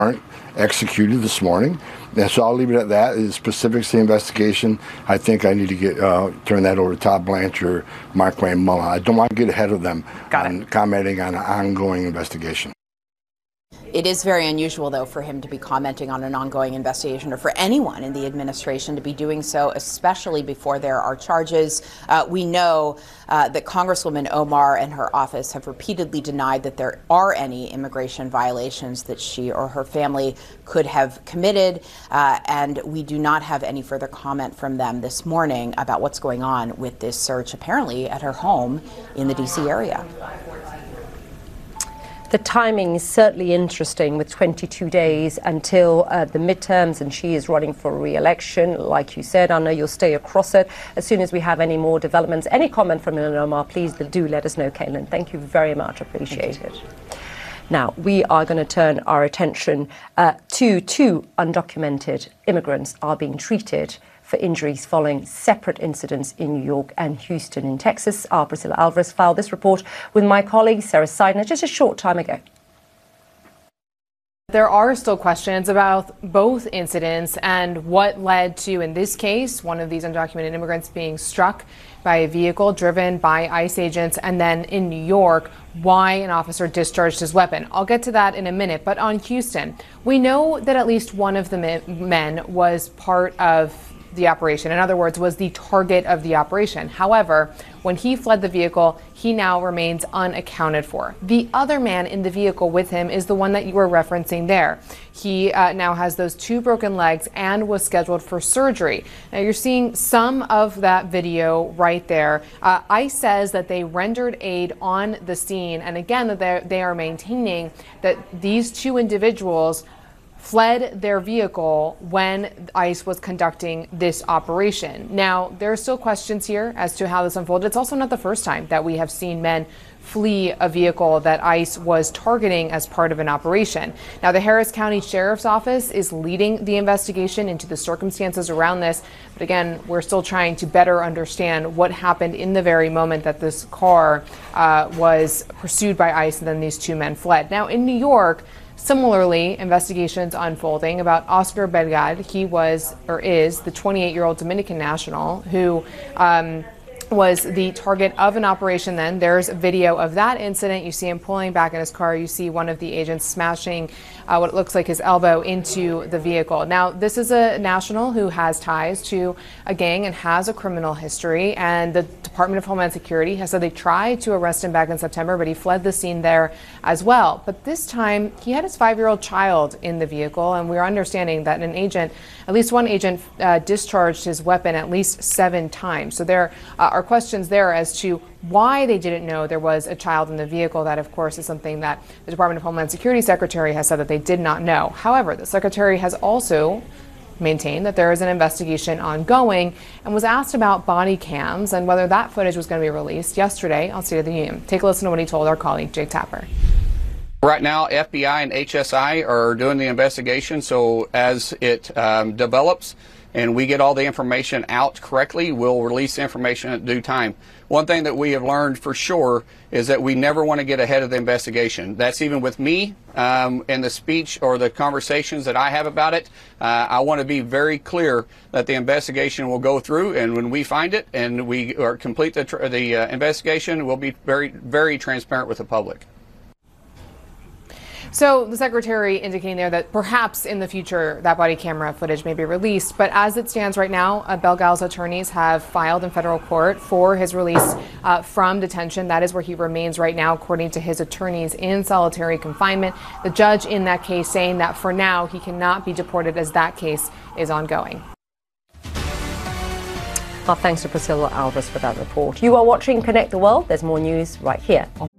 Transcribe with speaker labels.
Speaker 1: warrant executed this morning. And so I'll leave it at that. The specifics of the investigation, I think I need to turn that over to Todd Blanchard, Mark Wayne Mullen. I don't want to get ahead of them on commenting on an ongoing investigation.
Speaker 2: It is very unusual, though, for him to be commenting on an ongoing investigation, or for anyone in the administration to be doing so, especially before there are charges. We know that Congresswoman Omar and her office have repeatedly denied that there are any immigration violations that she or her family could have committed, and we do not have any further comment from them this morning about what's going on with this search, apparently at her home in the D.C. area.
Speaker 3: The timing is certainly interesting, with 22 days until the midterms, and she is running for re-election. Like you said, I know you'll stay across it. As soon as we have any more developments, any comment from Ilhan Omar, please do let us know, Caitlin. Thank you very much. Appreciate it. Now, we are going to turn our attention to two undocumented immigrants are being treated for injuries following separate incidents in New York and Houston in Texas. Our Priscilla Alvarez filed this report with my colleague Sarah Seidner just a short time ago.
Speaker 4: There are still questions about both incidents and what led to, in this case, one of these undocumented immigrants being struck by a vehicle driven by ICE agents, and then in New York, why an officer discharged his weapon. I'll get to that in a minute. But on Houston, we know that at least one of the men was part of the operation. In other words, was the target of the operation. However, when he fled the vehicle, he now remains unaccounted for. The other man in the vehicle with him is the one that you were referencing there. He now has those two broken legs and was scheduled for surgery. Now you're seeing some of that video right there. ICE says that they rendered aid on the scene, and again that they are maintaining that these two individuals fled their vehicle when ICE was conducting this operation. Now, there are still questions here as to how this unfolded. It's also not the first time that we have seen men flee a vehicle that ICE was targeting as part of an operation. Now, the Harris County Sheriff's Office is leading the investigation into the circumstances around this. But again, we're still trying to better understand what happened in the very moment that this car was pursued by ICE and then these two men fled. Now, in New York, similarly, investigations unfolding about Oscar Belgad. He was, or is, the 28-year-old Dominican national who was the target of an operation then. There's a video of that incident. You see him pulling back in his car. You see one of the agents smashing what looks like his elbow into the vehicle. Now, this is a national who has ties to a gang and has a criminal history, and the Department of Homeland Security has said they tried to arrest him back in September, but he fled the scene there as well. But this time, he had his 5-year-old child in the vehicle, and we're understanding that at least one agent discharged his weapon at least 7 times. So there are questions there as to why they didn't know there was a child in the vehicle. That, of course, is something that the Department of Homeland Security Secretary has said that they did not know. However, the Secretary has also maintained that there is an investigation ongoing and was asked about body cams and whether that footage was going to be released yesterday on State of the Union. Take a listen to what he told our colleague Jake Tapper.
Speaker 5: Right now, FBI and HSI are doing the investigation, so as it develops and we get all the information out correctly, we'll release the information at due time. One thing that we have learned for sure is that we never want to get ahead of the investigation. That's even with me in the speech or the conversations that I have about it. I want to be very clear that the investigation will go through, and when we find it and we complete the investigation, we'll be very, very transparent with the public.
Speaker 4: So the Secretary indicating there that perhaps in the future that body camera footage may be released. But as it stands right now, Belgad's attorneys have filed in federal court for his release from detention. That is where he remains right now, according to his attorneys, in solitary confinement. The judge in that case saying that for now he cannot be deported as that case is ongoing.
Speaker 3: Our thanks to Priscilla Alvarez for that report. You are watching Connect the World. There's more news right here on